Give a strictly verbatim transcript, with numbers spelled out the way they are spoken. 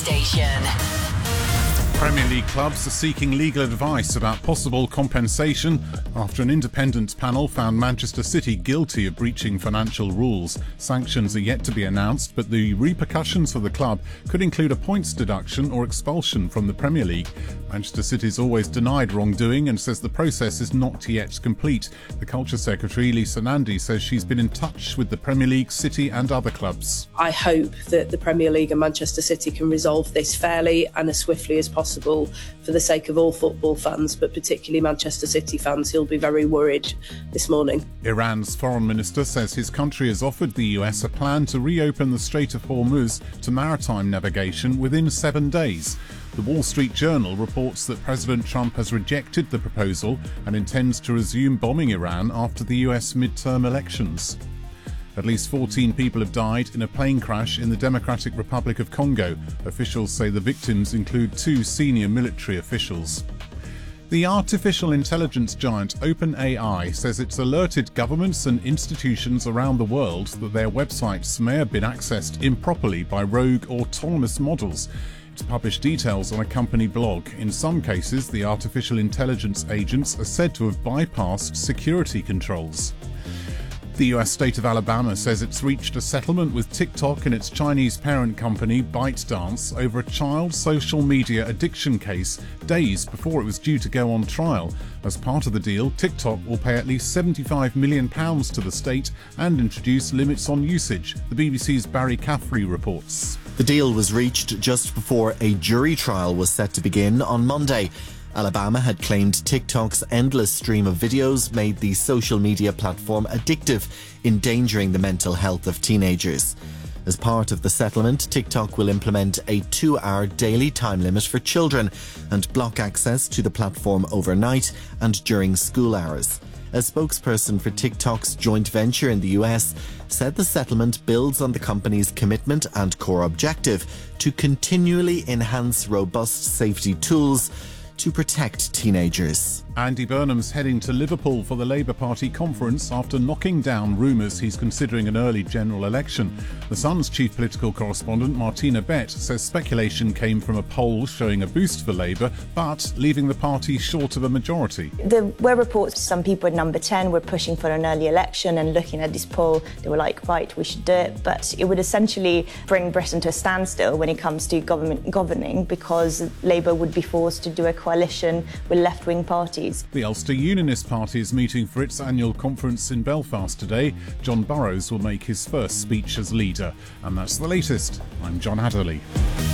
Station. Premier League clubs are seeking legal advice about possible compensation after an independent panel found Manchester City guilty of breaching financial rules. Sanctions are yet to be announced, but the repercussions for the club could include a points deduction or expulsion from the Premier League. Manchester City's always denied wrongdoing and says the process is not yet complete. The Culture Secretary, Lisa Nandy, says she's been in touch with the Premier League, City and other clubs. I hope that the Premier League and Manchester City can resolve this fairly and as swiftly as possible for the sake of all football fans, but particularly Manchester City fans who'll be very worried this morning. Iran's foreign minister says his country has offered the U S a plan to reopen the Strait of Hormuz to maritime navigation within seven days. The Wall Street Journal reports that President Trump has rejected the proposal and intends to resume bombing Iran after the U S midterm elections. At least fourteen people have died in a plane crash in the Democratic Republic of Congo. Officials say the victims include two senior military officials. The artificial intelligence giant OpenAI says it's alerted governments and institutions around the world that their websites may have been accessed improperly by rogue autonomous models. It's published details on a company blog. In some cases, the artificial intelligence agents are said to have bypassed security controls. The U S state of Alabama says it's reached a settlement with TikTok and its Chinese parent company ByteDance over a child social media addiction case days before it was due to go on trial. As part of the deal, TikTok will pay at least seventy-five million pounds to the state and introduce limits on usage. The B B C's Barry Caffrey reports. The deal was reached just before a jury trial was set to begin on Monday. Alabama had claimed TikTok's endless stream of videos made the social media platform addictive, endangering the mental health of teenagers. As part of the settlement, TikTok will implement a two-hour daily time limit for children and block access to the platform overnight and during school hours. A spokesperson for TikTok's joint venture in the U S said the settlement builds on the company's commitment and core objective to continually enhance robust safety tools to protect teenagers. Andy Burnham's heading to Liverpool for the Labour Party conference after knocking down rumours he's considering an early general election. The Sun's chief political correspondent, Martina Bett, says speculation came from a poll showing a boost for Labour, but leaving the party short of a majority. There were reports some people at number ten were pushing for an early election, and looking at this poll, they were like, right, we should do it. But it would essentially bring Britain to a standstill when it comes to government governing, because Labour would be forced to do a coalition with left-wing parties. The Ulster Unionist Party is meeting for its annual conference in Belfast today. John Burrows will make his first speech as leader. And that's the latest. I'm John Adderley.